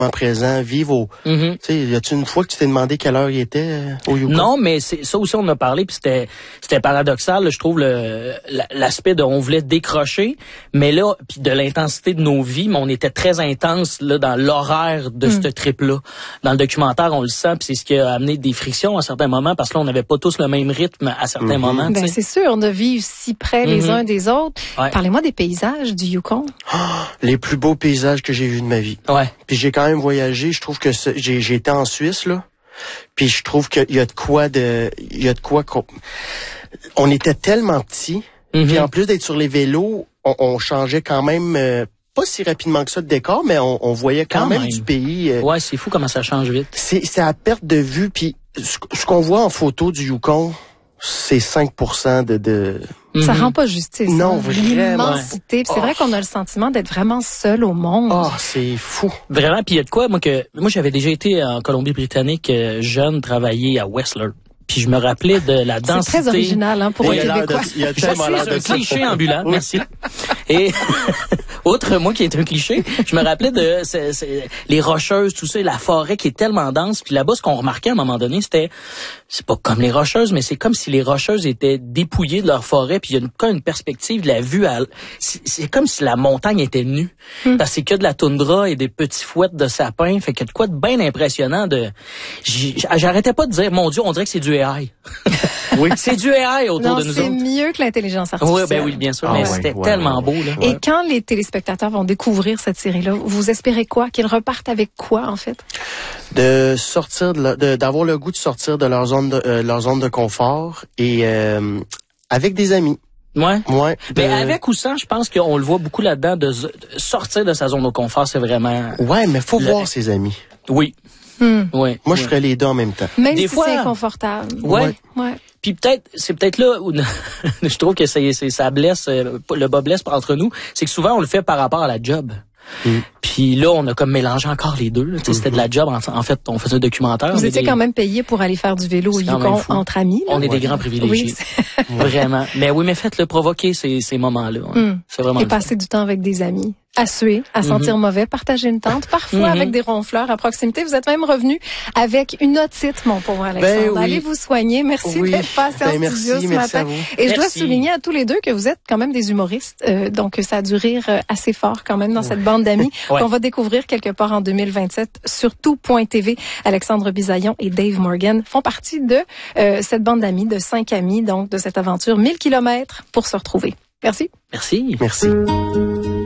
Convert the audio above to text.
présent, vivre au... Tu sais, y a-tu une fois que tu t'es demandé quelle heure il était au Yukon? Non, mais c'est ça aussi on en a parlé, puis c'était paradoxal, là, je trouve l'aspect de on voulait décrocher, mais là puis de l'intensité de nos vies, mais on était très intense là dans l'horaire de ce trip-là. Dans le documentaire, on le sent, puis c'est ce qui a amené des frictions à certains moments parce que là on n'avait pas tous le même rythme à certains moments. Ben c'est sûr, on a vécu si près les uns des autres. Ouais. Parlez-moi des paysages du Yukon. Les plus beaux paysages que j'ai vus de ma vie. Ouais. Puis j'ai quand même voyagé, je trouve que j'ai été en Suisse là. Puis je trouve qu'il y a de quoi on était tellement petits. Puis en plus d'être sur les vélos, on changeait quand même pas si rapidement que ça de décor, mais on voyait quand même du pays. Ouais, c'est fou comment ça change vite. C'est à perte de vue. Puis ce qu'on voit en photo du Yukon, c'est 5% de... Ça rend pas justice. Non, vraiment. L'immensité. C'est vrai qu'on a le sentiment d'être vraiment seul au monde. Oh, c'est fou. Vraiment, puis il y a de quoi, moi j'avais déjà été en Colombie-Britannique jeune, travailler à Whistler. Puis je me rappelais de la densité. C'est très original, hein, pour un Québécois. Il y a un cliché ambulant, merci. Et outre moi qui est un cliché, je me rappelais de les rocheuses, tout ça, la forêt qui est tellement dense. Puis là-bas, ce qu'on remarquait à un moment donné, c'est pas comme les rocheuses, mais c'est comme si les rocheuses étaient dépouillées de leur forêt. Puis il y a une perspective de la vue. C'est comme si la montagne était nue. Parce que c'est que de la toundra et des petits fouettes de sapins. Fait qu'il y a de quoi de bien impressionnant. J'arrêtais pas de dire, mon Dieu, on dirait que c'est du AI. Oui, c'est du AI autour de nous autres. C'est mieux que l'intelligence artificielle. Oui, ben oui, bien sûr. Mais c'était tellement beau, là. Et quand les téléspectateurs vont découvrir cette série-là, vous espérez quoi? Qu'ils repartent avec quoi, en fait? De sortir d'avoir le goût de sortir de leur zone de confort et avec des amis. Ouais. Mais avec ou sans, je pense qu'on le voit beaucoup là-dedans, de sortir de sa zone de confort, c'est vraiment... Ouais, mais faut voir ses amis. Oui. Ouais. Moi, je ferais les deux en même temps. Même si c'est inconfortable. Ouais. Puis c'est peut-être là où je trouve que ça blesse, le bas blesse entre nous, c'est que souvent on le fait par rapport à la job. Puis là, on a comme mélangé encore les deux. C'était de la job, en fait, on faisait un documentaire. Vous étiez quand même payé pour aller faire du vélo au Yukon entre amis. Là. On est des grands privilégiés. Oui, vraiment. Mais oui, mais faites-le provoquer ces moments-là. C'est vraiment. Et passer du temps avec des amis. À suer, à sentir mauvais, partager une tente, parfois avec des ronfleurs à proximité. Vous êtes même revenu avec une otite, mon pauvre Alexandre. Allez vous soigner. Merci d'être passé en studio ce matin. Et je dois souligner à tous les deux que vous êtes quand même des humoristes. Donc, ça a dû rire assez fort quand même dans cette bande d'amis qu'on va découvrir quelque part en 2027 sur tout.tv. Alexandre Bisaillon et Dave Morgan font partie de cette bande d'amis, de 5 amis, donc de cette aventure 1000 kilomètres pour se retrouver. Merci. Merci. Merci.